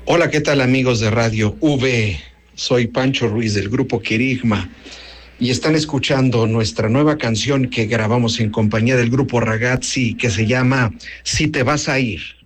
Hola, ¿qué tal amigos de Radio V? Soy Pancho Ruiz del grupo Querigma y están escuchando nuestra nueva canción que grabamos en compañía del grupo Ragazzi que se llama Si te vas a ir.